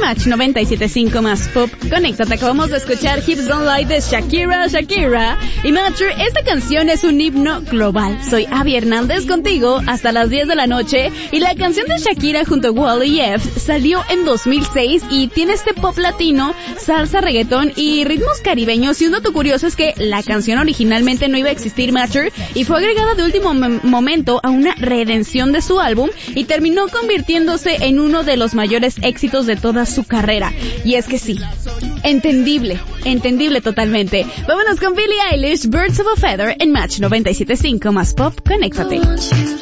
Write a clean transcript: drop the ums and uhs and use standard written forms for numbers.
Match 97.5 más pop. Conéctate, acabamos de escuchar Hips Don't Lie de Shakira. Y Mature, esta canción es un himno global. Soy Abby Hernández contigo hasta las 10 de la noche. Y la canción de Shakira junto a Wally y F salió en 2006 y tiene este pop latino, salsa, reggaetón y ritmos caribeños. Y un dato curioso es que la canción originalmente no iba a existir, Mature, y fue agregada de último momento a una redención de su álbum y terminó convirtiéndose en uno de los mayores éxitos de toda su carrera. Y es que sí, entendible totalmente. Vámonos con Billie Eilish, Birds of a Feather en Match 97.5 más pop. Conéctate.